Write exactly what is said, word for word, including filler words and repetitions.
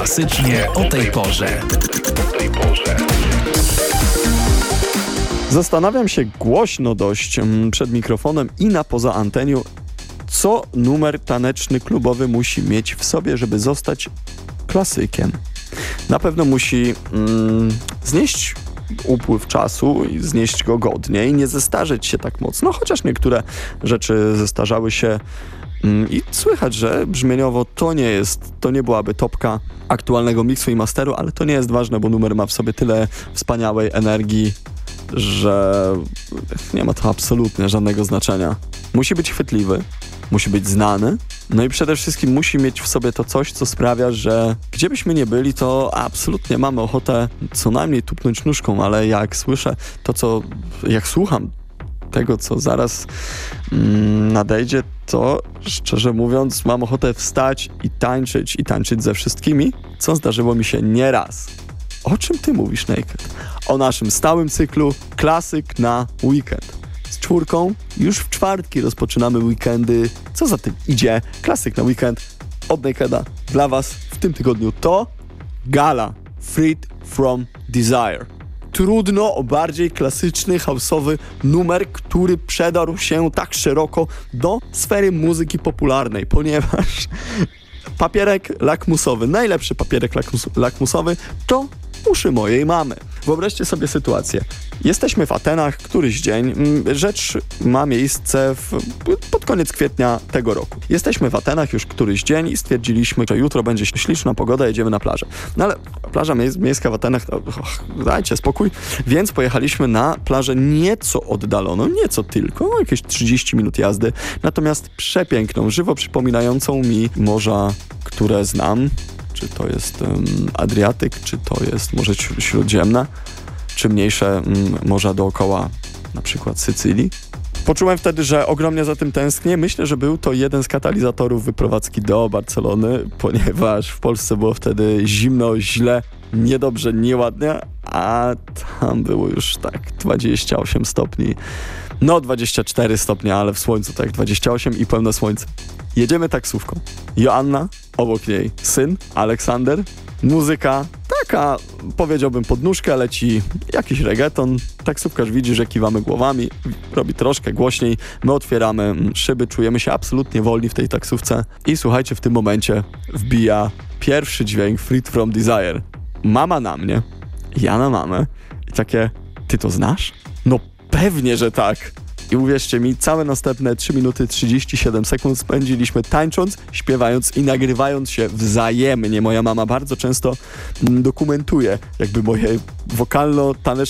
Klasycznie o tej porze. Zastanawiam się głośno dość przed mikrofonem i na poza antenią, co numer taneczny klubowy musi mieć w sobie, żeby zostać klasykiem. Na pewno musi mm, znieść upływ czasu i znieść go godnie i nie zestarzeć się tak mocno, chociaż niektóre rzeczy zestarzały się mm, i słychać, że brzmieniowo to nie jest, to nie byłaby topka aktualnego miksu i masteru, ale to nie jest ważne, bo numer ma w sobie tyle wspaniałej energii, że nie ma to absolutnie żadnego znaczenia. Musi być chwytliwy, musi być znany, no i przede wszystkim musi mieć w sobie to coś, co sprawia, że gdzie byśmy nie byli, to absolutnie mamy ochotę co najmniej tupnąć nóżką, ale jak słyszę to, co, jak słucham tego, co zaraz mm, nadejdzie, to szczerze mówiąc mam ochotę wstać i tańczyć, i tańczyć ze wszystkimi, co zdarzyło mi się nieraz. O czym ty mówisz, Naked? O naszym stałym cyklu Klasyk na weekend. Z czwórką już w czwartki rozpoczynamy weekendy. Co za tym idzie? Klasyk na weekend od Nakeda dla was w tym tygodniu to Gala Freed from Desire. Trudno o bardziej klasyczny, house'owy numer, który przedarł się tak szeroko do sfery muzyki popularnej, ponieważ papierek lakmusowy, najlepszy papierek lakmus- lakmusowy to uszy mojej mamy. Wyobraźcie sobie sytuację. Jesteśmy w Atenach któryś dzień. Rzecz ma miejsce w, pod koniec kwietnia tego roku. Jesteśmy w Atenach już któryś dzień i stwierdziliśmy, że jutro będzie śliczna pogoda, jedziemy na plażę. No ale plaża mie- miejska w Atenach, och, dajcie spokój. Więc pojechaliśmy na plażę nieco oddaloną, nieco tylko, no jakieś trzydzieści minut jazdy. Natomiast przepiękną, żywo przypominającą mi morza, które znam. Czy to jest um, Adriatyk, czy to jest Morze Śródziemne, czy mniejsze um, morza dookoła, na przykład Sycylii. Poczułem wtedy, że ogromnie za tym tęsknię. Myślę, że był to jeden z katalizatorów wyprowadzki do Barcelony, ponieważ w Polsce było wtedy zimno, źle, niedobrze, nieładnie, a tam było już tak dwadzieścia osiem stopni. No dwadzieścia cztery stopnie, ale w słońcu tak dwadzieścia osiem i pełne słońce. Jedziemy taksówką. Joanna, obok niej syn, Aleksander. Muzyka taka, powiedziałbym, pod nóżkę, leci jakiś reggaeton. Taksówkarz widzi, że kiwamy głowami, robi troszkę głośniej. My otwieramy szyby, czujemy się absolutnie wolni w tej taksówce. I słuchajcie, w tym momencie wbija pierwszy dźwięk Freed from Desire. Mama na mnie, ja na mamę. I takie, ty to znasz? No pewnie, że tak. I uwierzcie mi, całe następne trzy minuty trzydzieści siedem sekund spędziliśmy tańcząc, śpiewając i nagrywając się wzajemnie. Moja mama bardzo często dokumentuje jakby moje wokalno-taneczne